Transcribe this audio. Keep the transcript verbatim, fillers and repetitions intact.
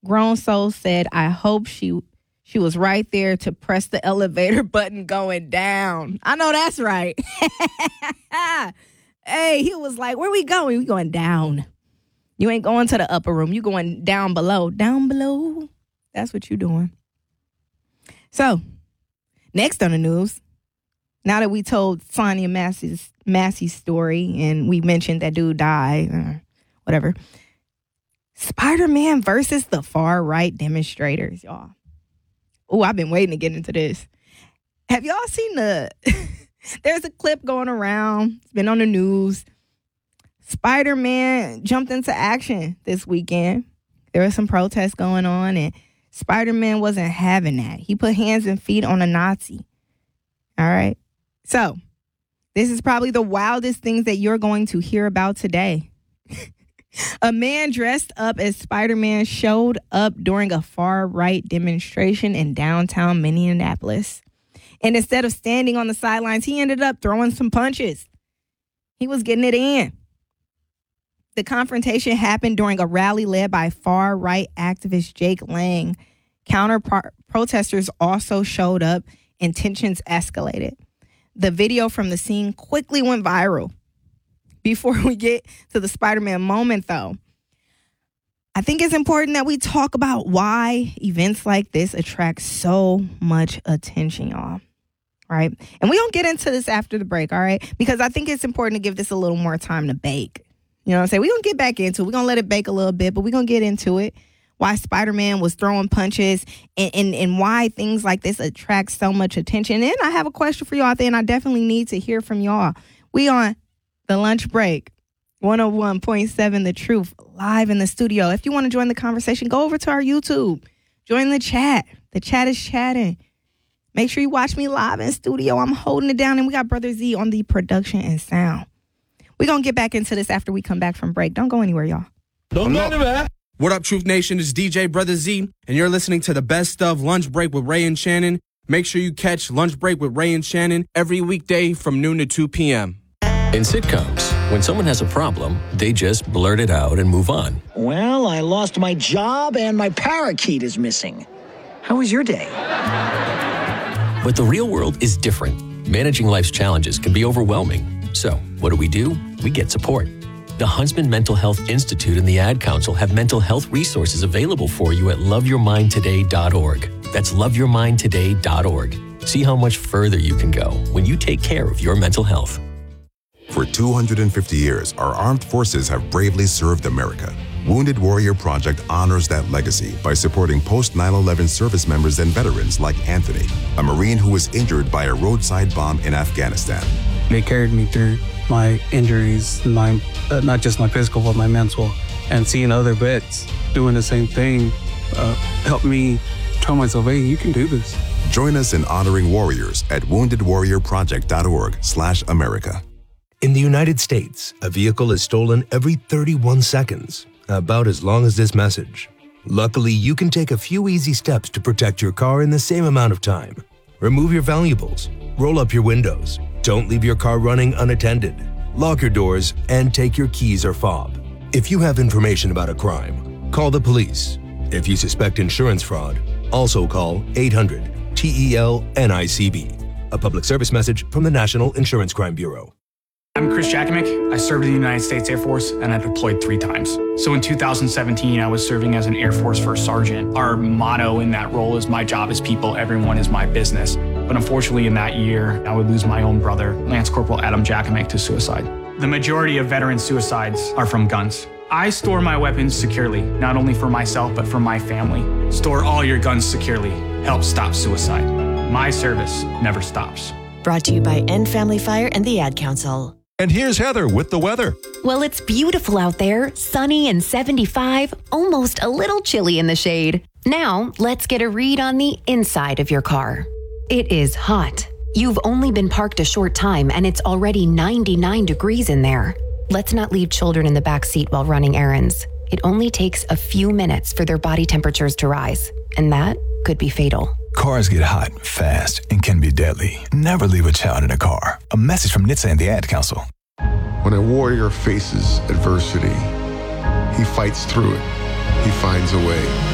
grown soul said, I hope she she was right there to press the elevator button going down. I know that's right. Hey, he was like, where we going? We going down. You ain't going to the upper room. You going down below. Down below. That's what you doing. So, next on the news, now that we told Sonia Massey's, Massey's story and we mentioned that dude died, or whatever, Spider-Man versus the far-right demonstrators, y'all. Oh, I've been waiting to get into this. Have y'all seen the... There's a clip going around. It's been on the news. Spider-Man jumped into action this weekend. There was some protests going on, and Spider-Man wasn't having that. He put hands and feet on a Nazi. All right? So, this is probably the wildest things that you're going to hear about today. A man dressed up as Spider-Man showed up during a far-right demonstration in downtown Minneapolis. And instead of standing on the sidelines, he ended up throwing some punches. He was getting it in. The confrontation happened during a rally led by far-right activist Jake Lang. Counter pro- protesters also showed up and tensions escalated. The video from the scene quickly went viral. Before we get to the Spider-Man moment, though, I think it's important that we talk about why events like this attract so much attention, y'all. Right? And we're going to get into this after the break, all right? Because I think it's important to give this a little more time to bake. You know what I'm saying? We're going to get back into it. We're going to let it bake a little bit, but we're going to get into it. Why Spider-Man was throwing punches and, and, and why things like this attract so much attention. And I have a question for y'all out there, and I definitely need to hear from y'all. We on the lunch break, one oh one point seven The Truth, live in the studio. If you want to join the conversation, go over to our YouTube. Join the chat. The chat is chatting. Make sure you watch me live in studio. I'm holding it down, and we got Brother Z on the production and sound. We're going to get back into this after we come back from break. Don't go anywhere, y'all. Don't go anywhere. What up, Truth Nation? It's D J Brother Z, and you're listening to the best of Lunch Break with Ray and Shannon. Make sure you catch Lunch Break with Ray and Shannon every weekday from noon to two p.m. In sitcoms, when someone has a problem, they just blurt it out and move on. Well, I lost my job and my parakeet is missing. How was your day? But the real world is different. Managing life's challenges can be overwhelming. So, what do we do? We get support. The Huntsman Mental Health Institute and the Ad Council have mental health resources available for you at love your mind today dot org. That's love your mind today dot org. See how much further you can go when you take care of your mental health. For two hundred fifty years, our armed forces have bravely served America. Wounded Warrior Project honors that legacy by supporting post nine eleven service members and veterans like Anthony, a Marine who was injured by a roadside bomb in Afghanistan. They carried me through my injuries, my uh, not just my physical, but my mental. And seeing other vets doing the same thing uh, helped me tell myself, hey, you can do this. Join us in honoring warriors at wounded warrior project dot org slash America. In the United States, a vehicle is stolen every thirty-one seconds, about as long as this message. Luckily, you can take a few easy steps to protect your car in the same amount of time. Remove your valuables, roll up your windows, don't leave your car running unattended, lock your doors, and take your keys or fob. If you have information about a crime, call the police. If you suspect insurance fraud, also call eight hundred T E L N I C B. A public service message from the National Insurance Crime Bureau. I'm Chris Jakimick. I served in the United States Air Force and I deployed three times. So in two thousand seventeen, I was serving as an Air Force First Sergeant. Our motto in that role is my job is people, everyone is my business. But unfortunately in that year, I would lose my own brother, Lance Corporal Adam Jakimick, to suicide. The majority of veteran suicides are from guns. I store my weapons securely, not only for myself, but for my family. Store all your guns securely. Help stop suicide. My service never stops. Brought to you by End Family Fire and the Ad Council. And here's Heather with the weather. Well, it's beautiful out there, sunny and seventy-five, almost a little chilly in the shade. Now, let's get a read on the inside of your car. It is hot. You've only been parked a short time and it's already ninety-nine degrees in there. Let's not leave children in the back seat while running errands. It only takes a few minutes for their body temperatures to rise, and that could be fatal. Cars get hot, fast, and can be deadly. Never leave a child in a car. A message from N H T S A and the Ad Council. When a warrior faces adversity, he fights through it. He finds a way.